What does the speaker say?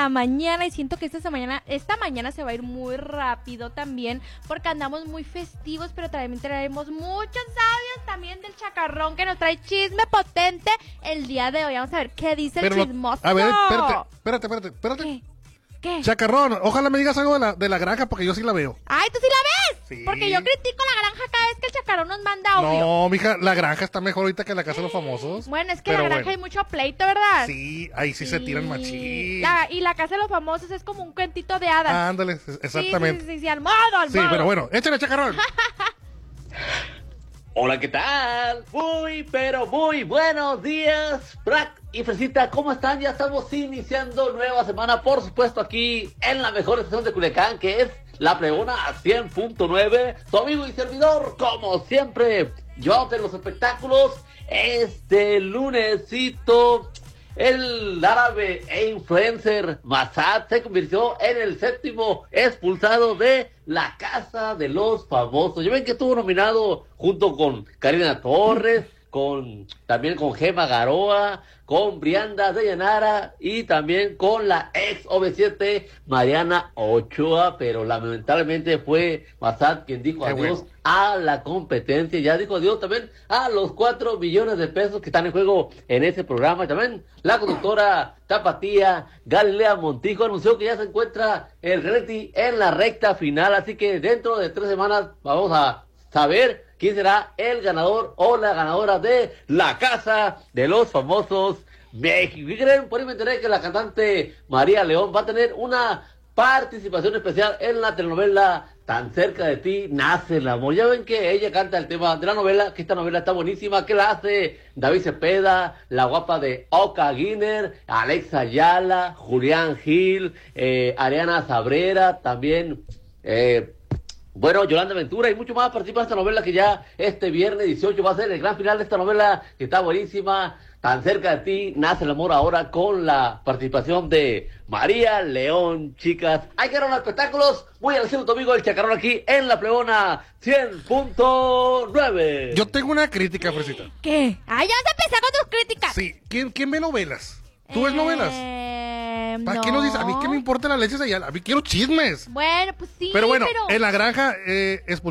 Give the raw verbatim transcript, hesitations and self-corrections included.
la mañana y siento que esta mañana, esta mañana se va a ir muy rápido también porque andamos muy festivos, pero también traemos muchos audios también del Chacarrón que nos trae chisme potente el día de hoy. Vamos a ver qué dice pero el no, chismoso. A ver, espérate, espérate, espérate, espérate. ¿Qué? ¿Qué? Chacarrón, ojalá me digas algo de la, de la granja porque yo sí la veo. Ay, ¿tú sí la ves? Sí. Porque yo critico la granja cada vez que el Chacarrón nos manda audio. No, mija, la granja está mejor ahorita que la casa de los famosos. Bueno, es que pero la granja bueno. hay mucho pleito, ¿verdad? Sí, ahí sí, sí se tiran machín. La, y la casa de los famosos es como un cuentito de hadas. Ándale, exactamente. Sí, sí, sí, sí, al modo, al Sí, modo. pero bueno, échale, Chacarrón. Hola, ¿qué tal? Muy, pero muy buenos días, Brack y Fresita, ¿cómo están? Ya estamos iniciando nueva semana, por supuesto, aquí en la mejor estación de Culiacán, que es La Pregona cien punto nueve. Tu amigo y servidor, como siempre, yo de los espectáculos, este lunesito. El árabe e influencer Massad se convirtió en el séptimo expulsado de la Casa de los Famosos. Ya ven que estuvo nominado junto con Karina Torres, con también con Gema Garoa, con Brianda de Llanara y también con la ex O V siete Mariana Ochoa, pero lamentablemente fue Massad quien dijo Qué adiós bueno. a la competencia, ya dijo adiós también a los cuatro millones de pesos que están en juego en ese programa. También la conductora tapatía Galilea Montijo anunció que ya se encuentra el reality en la recta final, así que dentro de tres semanas vamos a saber quién será el ganador o la ganadora de la Casa de los Famosos México. ¿Qué creen? Por ahí me enteré que la cantante María León va a tener una participación especial en la telenovela Tan cerca de ti nace el amor. Ya ven que ella canta el tema de la novela, que esta novela está buenísima, que la hace David Cepeda, la guapa de Oka Guiner, Alexa Ayala, Julián Gil, eh, Ariana Sabrera, también eh, bueno, Yolanda Ventura y mucho más participa en esta novela, que ya este viernes dieciocho va a ser el gran final de esta novela, que está buenísima. Tan cerca de ti nace el amor, ahora con la participación de María León, chicas. Hay que ir a los espectáculos. Muy al cielo tu amigo el Chacarrón aquí en La Plebona cien punto nueve. Yo tengo una crítica, Fresita. ¿Qué? Ay, ya vas a empezar con tus críticas. Sí, ¿quién, quién ve novelas? ¿Tú ves novelas? Eh, ¿Para no. qué nos dices? A mí qué me importa la leche de allá, a mí quiero chismes. Bueno, pues sí, Pero bueno, pero... en la granja eh,